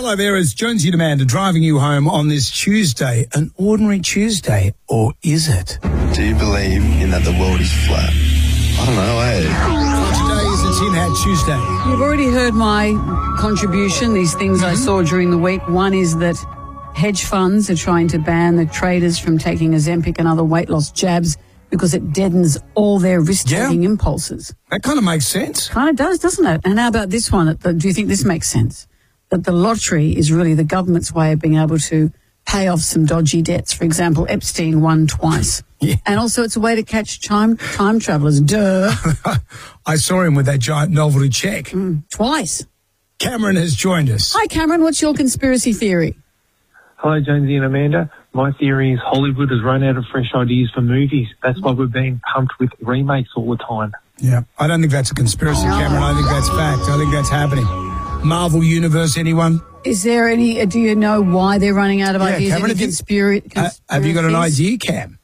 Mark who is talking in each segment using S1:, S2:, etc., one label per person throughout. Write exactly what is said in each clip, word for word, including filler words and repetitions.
S1: Hello there, it's Jonesy and Amanda driving you home on this Tuesday. An ordinary Tuesday, or is it?
S2: Do you believe in that the world is flat? I don't know, eh?
S1: Today is a Tin Hat Tuesday.
S3: You've already heard my contribution, these things mm-hmm. I saw during the week. One is that hedge funds are trying to ban the traders from taking Ozempic and other weight loss jabs because it deadens all their risk-taking
S1: yeah.
S3: impulses.
S1: That kind of makes sense.
S3: Kind of does, doesn't it? And how about this one? Do you think this makes sense? That the lottery is really the government's way of being able to pay off some dodgy debts. For example, Epstein won twice. Yeah. And also it's a way to catch time, time travellers. Duh.
S1: I saw him with that giant novelty check.
S3: Mm, twice.
S1: Cameron has joined us.
S3: Hi, Cameron. What's your conspiracy theory?
S4: Hello, Jonesy and Amanda. My theory is Hollywood has run out of fresh ideas for movies. That's why we're being pumped with remakes all the time.
S1: Yeah, I don't think that's a conspiracy, Cameron. I think that's fact. I think that's happening. Marvel Universe, anyone?
S3: Is there any, do you know why they're running out of
S1: yeah,
S3: ideas?
S1: Cameron,
S3: any conspira-
S1: uh, have you got an idea, Cam?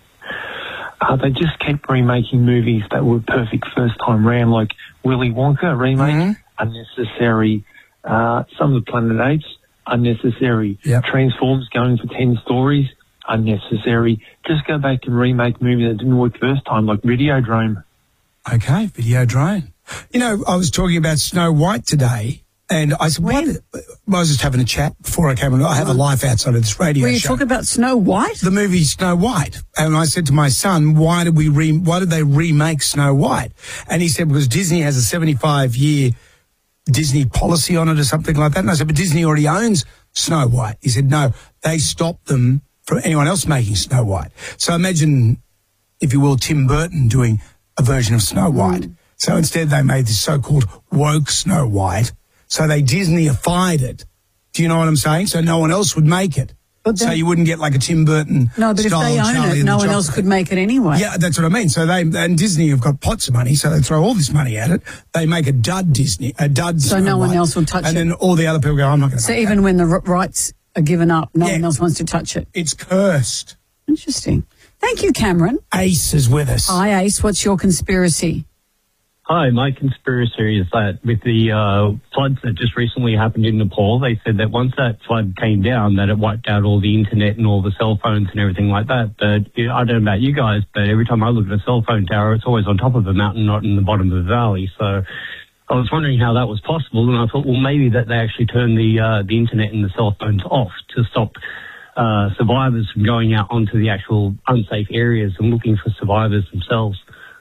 S4: Uh, they just keep remaking movies that were perfect first time round, like Willy Wonka remake, mm-hmm. unnecessary. Uh, some of the Planet Apes, unnecessary. Yep. Transformers going for ten stories, unnecessary. Just go back and remake a movie that didn't work first time, like Videodrome.
S1: Okay, Videodrome. You know, I was talking about Snow White today. And I said, what? I was just having a chat before I came on. I have a life outside of this radio show.
S3: Were you talking about Snow White?
S1: The movie Snow White. And I said to my son, why did we re- why did they remake Snow White? And he said, because Disney has a seventy-five year Disney policy on it or something like that. And I said, but Disney already owns Snow White. He said, no, they stopped them from anyone else making Snow White. So imagine, if you will, Tim Burton doing a version of Snow White. Mm. So instead they made this so-called woke Snow White. So they Disney-ified it. Do you know what I'm saying? So no one else would make it. But so you wouldn't get like a Tim Burton
S3: No, but if they own
S1: Charlie
S3: it, no one else could make it anyway.
S1: Yeah, that's what I mean. So they, and Disney have got pots of money, so they throw all this money at it. They make a dud Disney, a dud
S3: So no one else will touch it.
S1: And then all the other people go, I'm not going to
S3: So even when the rights are given up, no
S1: yeah.
S3: one else wants to touch it.
S1: It's cursed.
S3: Interesting. Thank you, Cameron.
S1: Ace is with us.
S3: Hi, Ace. What's your conspiracy?
S5: Hi, my conspiracy is that with the uh, floods that just recently happened in Nepal, they said that once that flood came down, that it wiped out all the internet and all the cell phones and everything like that. But you know, I don't know about you guys, but every time I look at a cell phone tower, it's always on top of a mountain, not in the bottom of the valley. So I was wondering how that was possible, and I thought, well, maybe that they actually turned the uh, the internet and the cell phones off to stop uh, survivors from going out onto the actual unsafe areas and looking for survivors themselves.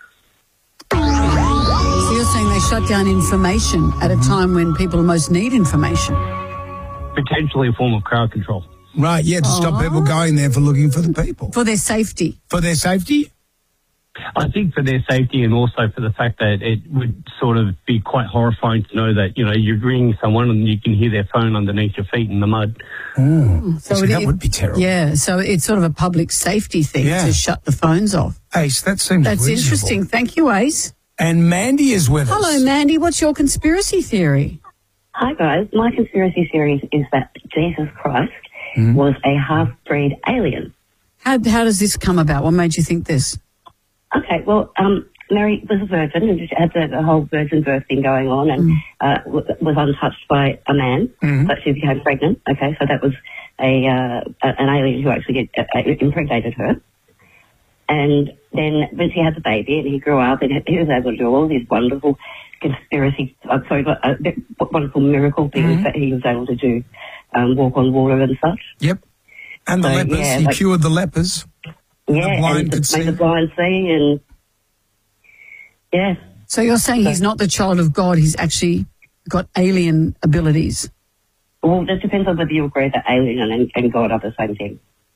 S3: So you're saying they shut down information at a time when people most need information?
S5: Potentially a form of crowd control.
S1: Right, yeah, to oh. stop people going there for looking for the people.
S3: For their safety.
S1: For their safety?
S5: I think for their safety, and also for the fact that it would sort of be quite horrifying to know that, you know, you're ringing someone and you can hear their phone underneath your feet in the mud.
S1: Oh, so, so
S3: it,
S1: that would be terrible.
S3: Yeah, so it's sort of a public safety thing yeah. to shut the phones off.
S1: Ace, that seems
S3: That's
S1: reasonable.
S3: Interesting. Thank you, Ace.
S1: And Mandy is with
S3: Hello,
S1: us.
S3: Hello, Mandy. What's your conspiracy theory?
S6: Hi, guys. My conspiracy theory is that Jesus Christ mm. was a half-breed alien.
S3: How, how does this come about? What made you think this?
S6: Okay, well, um, Mary was a virgin and she had the, the whole virgin birth thing going on and mm. uh, w- was untouched by a man, mm. but she became pregnant. Okay, so that was a uh, an alien who actually get, uh, impregnated her. And then when she had the baby and he grew up and he was able to do all these wonderful conspiracy, uh, sorry, uh, wonderful miracle things mm-hmm. that he was able to do, um, walk on water and such.
S1: Yep. And the
S6: so,
S1: lepers,
S6: yeah,
S1: he
S6: like,
S1: cured the lepers.
S6: Yeah,
S1: the blind
S6: and
S1: could
S6: made
S1: see.
S6: the blind see and, yeah.
S3: So you're saying so, he's not the child of God, he's actually got alien abilities?
S6: Well, that depends on whether you agree that alien and, and God are the same thing.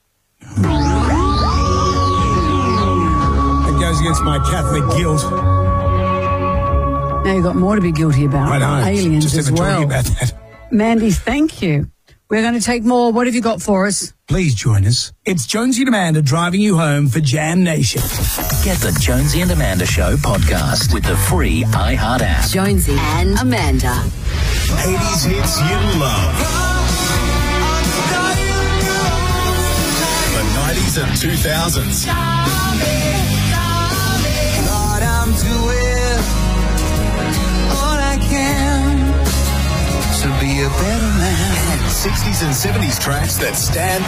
S1: It goes against my Catholic guilt.
S3: Now you've got more to be guilty about.
S1: I know.
S3: Aliens
S1: Just
S3: as
S1: ever
S3: well.
S1: talking about that.
S3: Mandy, thank you. We're going to take more. What have you got for us?
S1: Please join us. It's Jonesy and Amanda driving you home for Jam Nation.
S7: Get the Jonesy and Amanda Show podcast with the free iHeart app.
S8: Jonesy and Amanda.
S9: eighties hits you love. The nineties and two thousands.
S10: Lord, I'm doing all I can to be a better man.
S9: sixties and seventies tracks that stand